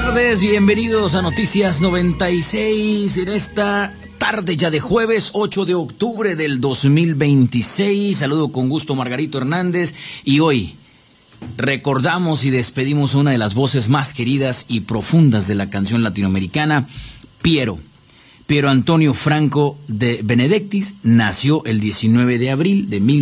tardes, bienvenidos a Noticias 96 en esta tarde ya de jueves 8 de octubre del 2026. Saludo con gusto Margarito Hernández y hoy recordamos y despedimos a una de las voces más queridas y profundas de la canción latinoamericana, Piero Antonio Franco de Benedictis. Nació el 19 de abril de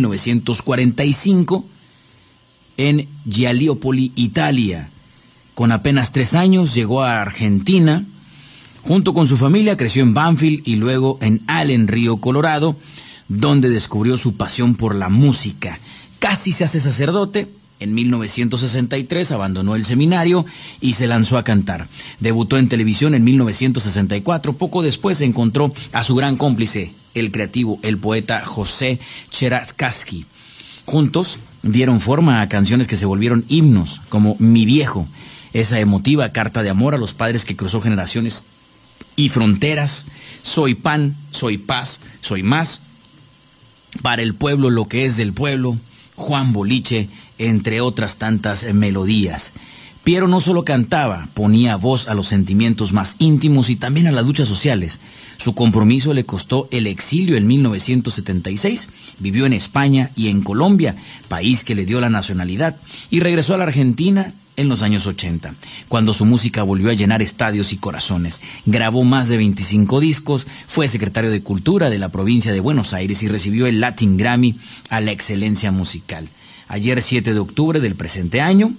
1945 en Gallipoli, Italia. Con apenas 3 años llegó a Argentina. Junto con su familia creció en Banfield y luego en Allen Río, Colorado, donde descubrió su pasión por la música. Casi se hace sacerdote. En 1963 abandonó el seminario y se lanzó a cantar. Debutó en televisión en 1964. Poco después encontró a su gran cómplice, el creativo, el poeta José Cherkassky. Juntos dieron forma a canciones que se volvieron himnos, como Mi Viejo, esa emotiva carta de amor a los padres que cruzó generaciones y fronteras, Soy pan, soy paz, soy más, Para el pueblo lo que es del pueblo, Juan Boliche, entre otras tantas melodías. Piero no solo cantaba, ponía voz a los sentimientos más íntimos y también a las luchas sociales. Su compromiso le costó el exilio en 1976, vivió en España y en Colombia, país que le dio la nacionalidad, y regresó a la Argentina en los años 80, cuando su música volvió a llenar estadios y corazones. Grabó más de 25 discos, fue secretario de Cultura de la provincia de Buenos Aires y recibió el Latin Grammy a la excelencia musical. Ayer, 7 de octubre del presente año,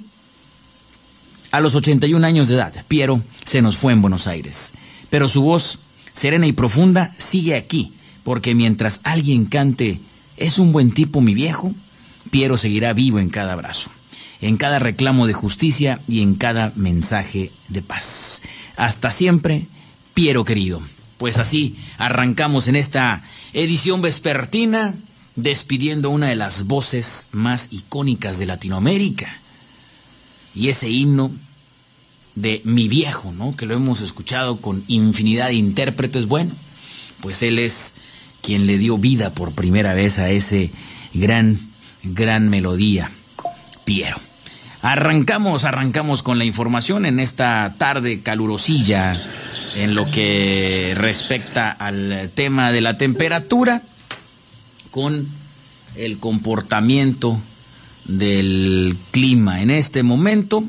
a los 81 años de edad, Piero se nos fue en Buenos Aires. Pero su voz, serena y profunda, sigue aquí, porque mientras alguien cante "Es un buen tipo mi viejo", Piero seguirá vivo en cada abrazo, en cada reclamo de justicia y en cada mensaje de paz. Hasta siempre, Piero querido. Pues así arrancamos en esta edición vespertina, despidiendo una de las voces más icónicas de Latinoamérica. Y ese himno de Mi Viejo, ¿no?, que lo hemos escuchado con infinidad de intérpretes. Bueno, pues él es quien le dio vida por primera vez a ese gran melodía, Piero. Arrancamos con la información en esta tarde calurosilla en lo que respecta al tema de la temperatura, con el comportamiento del clima. En este momento,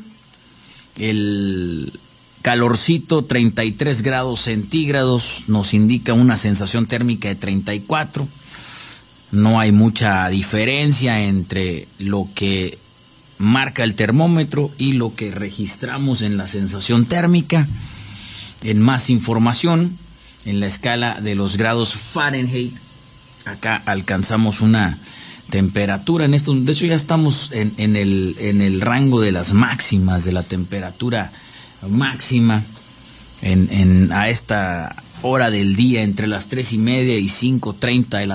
el calorcito, 33 grados centígrados, nos indica una sensación térmica de 34. No hay mucha diferencia entre lo que marca el termómetro y lo que registramos en la sensación térmica. En más información, en la escala de los grados Fahrenheit, acá alcanzamos una temperatura en esto, de hecho ya estamos en el rango de las máximas, de la temperatura máxima a esta hora del día, entre las 3:30 y 5:30 de la